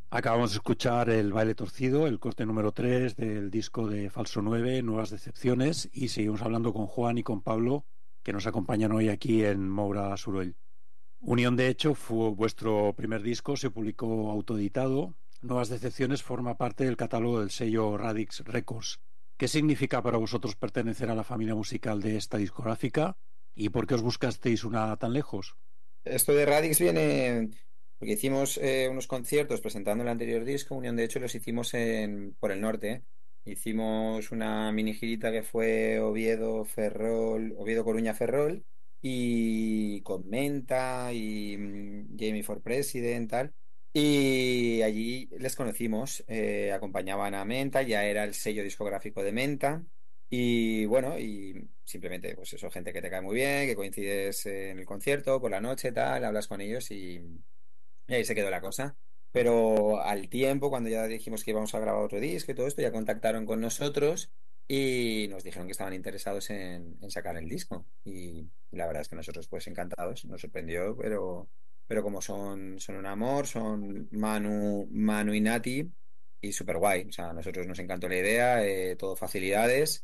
Acabamos de escuchar El baile torcido, el corte número 3 del disco de Falso 9, Nuevas decepciones, y seguimos hablando con Juan y con Pablo, que nos acompañan hoy aquí en Moura Suruel. Unión, de hecho, fue vuestro primer disco, se publicó autoeditado. Nuevas decepciones forma parte del catálogo del sello Radix Records. ¿Qué significa para vosotros pertenecer a la familia musical de esta discográfica y por qué os buscasteis una tan lejos? Esto de Radix viene porque hicimos unos conciertos presentando el anterior disco, Unión de hecho los hicimos por el norte. Hicimos una mini girita que fue Oviedo, Ferrol, Oviedo, Coruña, Ferrol y con Menta y Jamie for President, tal. Y allí les conocimos, acompañaban a Menta, ya era el sello discográfico de Menta. Y bueno, y simplemente, pues eso, gente que te cae muy bien, que coincides en el concierto por la noche, tal, hablas con ellos y ahí se quedó la cosa. Pero al tiempo, cuando ya dijimos que íbamos a grabar otro disco y todo esto, ya contactaron con nosotros y nos dijeron que estaban interesados en sacar el disco. Y la verdad es que nosotros, pues encantados, nos sorprendió, pero como son un amor, son Manu y Nati y súper guay. O sea, a nosotros nos encantó la idea, todo facilidades.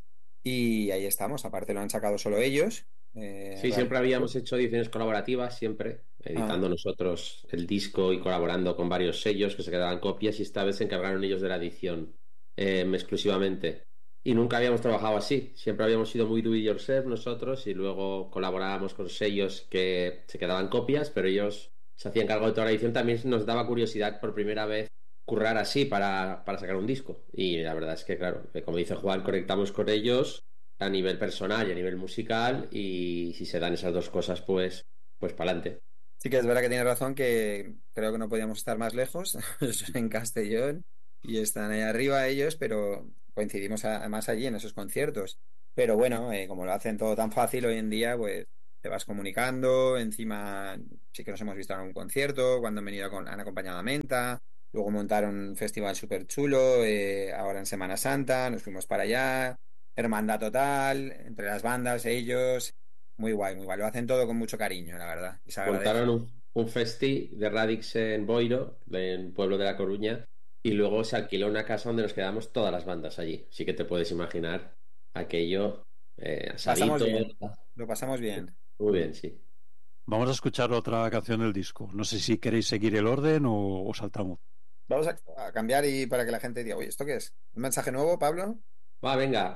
Y ahí estamos, aparte lo han sacado solo ellos. Sí, Rally. siempre habíamos hecho ediciones colaborativas, siempre Ah, editando nosotros el disco y colaborando con varios sellos que se quedaban copias y esta vez se encargaron ellos de la edición exclusivamente. Y nunca habíamos trabajado así, siempre habíamos sido muy do it yourself nosotros y luego colaborábamos con sellos que se quedaban copias, pero ellos se hacían cargo de toda la edición. También nos daba curiosidad por primera vez currar así para sacar un disco. Y la verdad es que, claro, como dice Juan, conectamos con ellos a nivel personal y a nivel musical y si se dan esas dos cosas, pues para adelante. sí que es verdad que tiene razón que creo que no podíamos estar más lejos. Son en Castellón y están ahí arriba ellos, pero coincidimos además allí en esos conciertos. Pero bueno, como lo hacen todo tan fácil hoy en día, pues te vas comunicando. Encima sí que nos hemos visto en un concierto, cuando han venido han acompañado a Menta. Luego montaron un festival súper chulo, ahora en Semana Santa, nos fuimos para allá. Hermandad total, entre las bandas, ellos. Muy guay, muy guay. Lo hacen todo con mucho cariño, la verdad. Y se agradece. Montaron un festi de Radix en Boiro, en Pueblo de La Coruña, y luego se alquiló una casa donde nos quedamos todas las bandas allí. Así que te puedes imaginar aquello, Pasamos asadito. bien. Lo pasamos bien. Muy bien, sí. Vamos a escuchar otra canción del disco. No sé si queréis seguir el orden o saltamos. Vamos a cambiar y para que la gente diga, oye, ¿esto qué es? ¿Un mensaje nuevo, Pablo? Va, venga,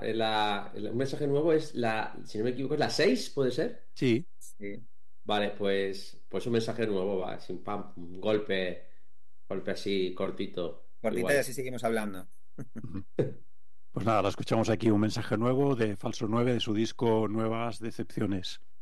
un mensaje nuevo es si no me equivoco, es la 6, ¿puede ser? Sí. Sí. Vale, pues un mensaje nuevo, va, sin pam, un golpe así cortito y Cortita y guay. así seguimos hablando. Ujú. Pues nada, la escuchamos aquí un mensaje nuevo de Falso 9 de su disco Nuevas Decepciones.